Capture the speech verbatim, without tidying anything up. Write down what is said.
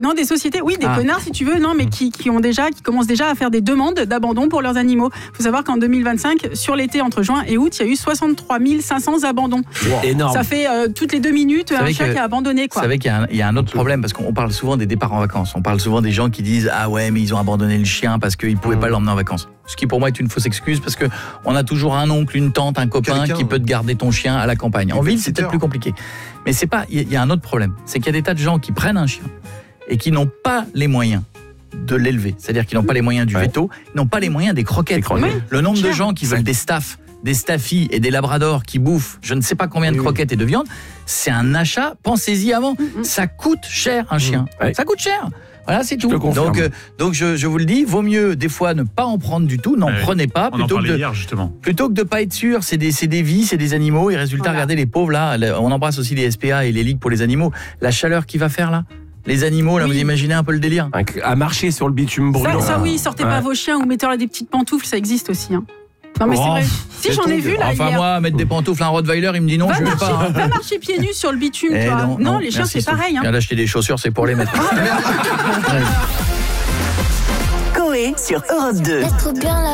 Non, des sociétés, oui, des Ah. connards si tu veux, non, mais qui, qui ont déjà, qui commencent déjà à faire des demandes d'abandon pour leurs animaux. Il faut savoir qu'en deux mille vingt-cinq, sur l'été entre juin et août, il y a eu soixante-trois mille cinq cents abandons. C'est énorme. Ça fait euh, toutes les deux minutes un savez chat que- qui a abandonné, Vous quoi. savez qu'il y a, un, il y a un autre problème parce qu'on parle souvent des départs en vacances. On parle souvent des gens qui disent ah ouais mais ils ont abandonné le chien parce qu'ils pouvaient pas l'emmener en vacances. Ce qui pour moi est une fausse excuse parce que on a toujours un oncle, une tante, un copain Quelqu'un, qui peut te garder ton chien à la campagne. En ville c'est peut-être plus compliqué. Mais c'est pas. Il y, y a un autre problème, c'est qu'il y a des tas de gens qui prennent un chien et qui n'ont pas les moyens de l'élever. C'est-à-dire qu'ils n'ont pas les moyens du Ouais. veto, ils n'ont pas les moyens des croquettes. Des croquettes. Oui. Le nombre de Cher. gens qui veulent des staffs, des staffies et des labradors qui bouffent je ne sais pas combien de Oui, oui. croquettes et de viande, c'est un achat, pensez-y avant. Ça coûte cher un chien. Ouais. Ça coûte cher. Voilà, c'est tout. te confirme. Donc, euh, donc je, je vous le dis, vaut mieux des fois ne pas en prendre du tout, n'en Ouais. prenez pas, On en plutôt que, parlait de, hier, justement. plutôt que de pas être sûr. C'est des, c'est des vies, c'est des animaux. Et résultat, Voilà. regardez les pauvres là. On embrasse aussi les S P A et les ligues pour les animaux. La chaleur qu'il va faire là. Les animaux, là, Oui. vous imaginez un peu le délire. À marcher sur le bitume brûlant. Ça, ça oui, sortez Ouais. pas vos chiens ou mettez-leur des petites pantoufles, ça existe aussi. Hein. Non mais c'est Oh, vrai. Si j'en ai vu là Enfin hier. moi, mettre des pantoufles à un Rottweiler, il me dit non, Va je veux marcher, pas. hein. va marcher pieds nus sur le bitume, Eh toi. non, Non, non, les chiens merci, c'est pareil. Hein. Viens d'acheter des chaussures, c'est pour les mettre. Coé sur Europe deux. Être bien là.